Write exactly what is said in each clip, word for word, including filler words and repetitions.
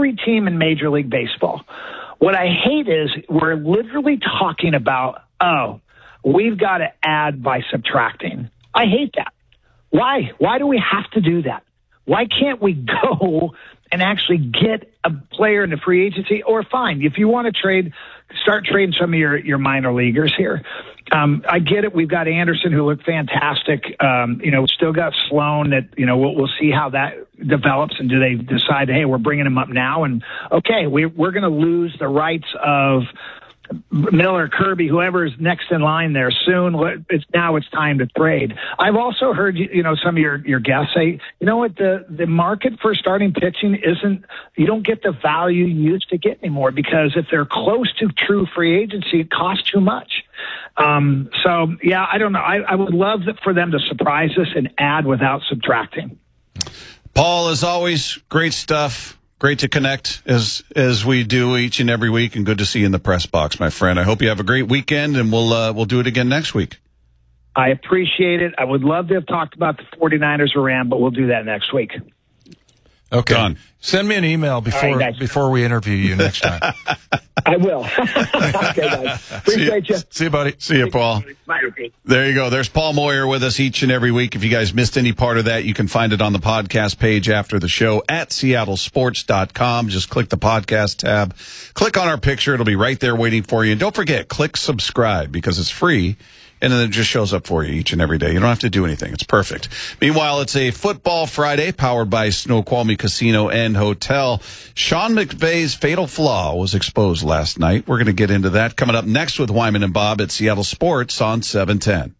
every team in Major League Baseball. What I hate is we're literally talking about, oh, we've got to add by subtracting. I hate that. Why? Why do we have to do that? Why can't we go and actually get a player into free agency? Or fine, if you want to trade, start trading some of your, your minor leaguers here. Um, I get it. We've got Anderson, who looked fantastic. Um, you know, still got Sloan. That you know, we'll, we'll see how that develops. And do they decide, hey, we're bringing him up now? And okay, we, we're going to lose the rights of Miller, Kirby, whoever's next in line there soon. It's now it's time to trade. I've also heard, you know, some of your, your guests say, you know what, the, the market for starting pitching isn't, you don't get the value you used to get anymore, because if they're close to true free agency, it costs too much. Um, so, yeah, I don't know. I, I would love for them to surprise us and add without subtracting. Paul, as always, great stuff. Great to connect as as we do each and every week, and good to see you in the press box, my friend. I hope you have a great weekend, and we'll uh, we'll do it again next week. I appreciate it. I would love to have talked about the 49ers or Ram, but we'll do that next week. Okay. Done. Send me an email before right, before we interview you next time. I will. Okay, guys. Appreciate see you. See you, buddy. See you, Paul. There you go. There's Paul Moyer with us each and every week. If you guys missed any part of that, you can find it on the podcast page after the show at seattle sports dot com. Just click the podcast tab. Click on our picture. It'll be right there waiting for you. And don't forget, click subscribe, because it's free. And then it just shows up for you each and every day. You don't have to do anything. It's perfect. Meanwhile, it's a Football Friday powered by Snoqualmie Casino and Hotel. Sean McVay's fatal flaw was exposed last night. We're going to get into that coming up next with Wyman and Bob at Seattle Sports on seven ten.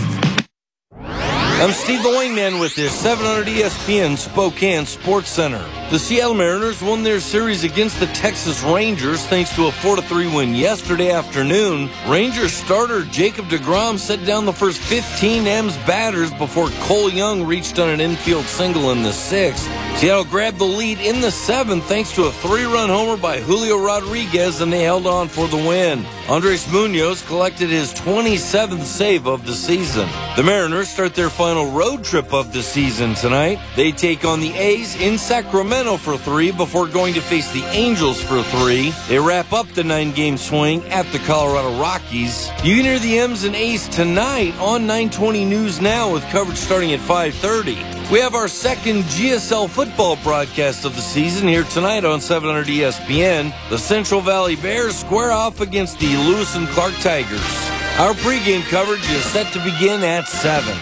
I'm Steve the Wingman with this seven hundred E S P N Spokane Sports Center. The Seattle Mariners won their series against the Texas Rangers thanks to a four to three win yesterday afternoon. Rangers starter Jacob deGrom set down the first fifteen M's batters before Cole Young reached on an infield single in the sixth. Seattle grabbed the lead in the seventh thanks to a three-run homer by Julio Rodriguez, and they held on for the win. Andres Munoz collected his twenty-seventh save of the season. The Mariners start their final road trip of the season tonight. They take on the A's in Sacramento for three before going to face the Angels for three. They wrap up the nine-game swing at the Colorado Rockies. You can hear the M's and A's tonight on nine twenty News Now with coverage starting at five thirty. We have our second G S L football broadcast of the season here tonight on seven hundred E S P N. The Central Valley Bears square off against the Lewis and Clark Tigers. Our pregame coverage is set to begin at seven.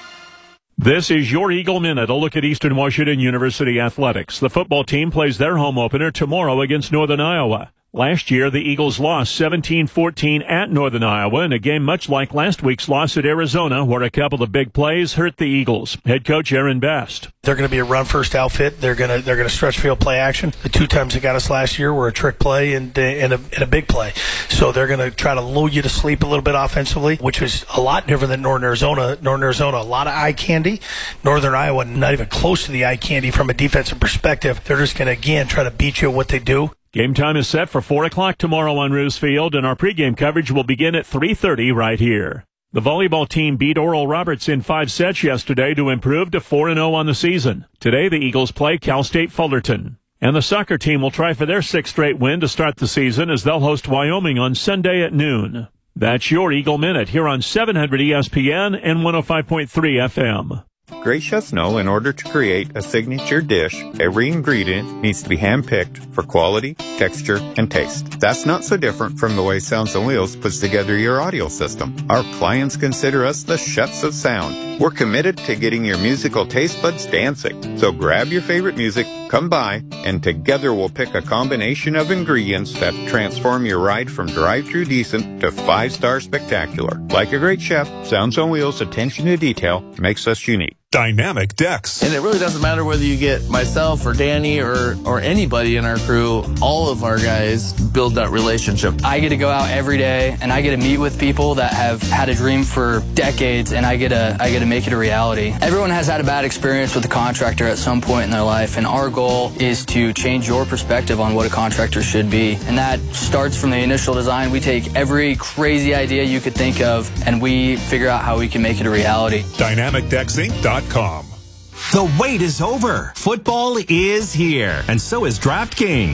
This is your Eagle Minute, a look at Eastern Washington University athletics. The football team plays their home opener tomorrow against Northern Iowa. Last year, the Eagles lost seventeen fourteen at Northern Iowa in a game much like last week's loss at Arizona, where a couple of big plays hurt the Eagles. Head coach Aaron Best. They're going to be a run-first outfit. They're going to they're going to stretch field play action. The two times they got us last year were a trick play and, and, a, and a big play. So they're going to try to lull you to sleep a little bit offensively, which is a lot different than Northern Arizona. Northern Arizona, a lot of eye candy. Northern Iowa, not even close to the eye candy from a defensive perspective. They're just going to, again, try to beat you at what they do. Game time is set for four o'clock tomorrow on Roos Field, and our pregame coverage will begin at three thirty right here. The volleyball team beat Oral Roberts in five sets yesterday to improve to four and oh on the season. Today, the Eagles play Cal State Fullerton. And the soccer team will try for their sixth straight win to start the season as they'll host Wyoming on Sunday at noon. That's your Eagle Minute here on seven hundred E S P N and one oh five point three F M. Great chefs know in order to create a signature dish, every ingredient needs to be hand-picked for quality, texture, and taste. That's not so different from the way Sounds and Wheels puts together your audio system. Our clients consider us the chefs of sound. We're committed to getting your musical taste buds dancing. So grab your favorite music, come by, and together we'll pick a combination of ingredients that transform your ride from drive-through decent to five-star spectacular. Like a great chef, Sounds on Wheels' attention to detail makes us unique. Dynamic Decks. And it really doesn't matter whether you get myself or Danny or, or anybody in our crew. All of our guys build that relationship. I get to go out every day, and I get to meet with people that have had a dream for decades, and I get to I get to make it a reality. Everyone has had a bad experience with a contractor at some point in their life, and our goal is to change your perspective on what a contractor should be. And that starts from the initial design. We take every crazy idea you could think of, and we figure out how we can make it a reality. Dynamic Decks Inc dot com. The wait is over. Football is here, and so is DraftKings.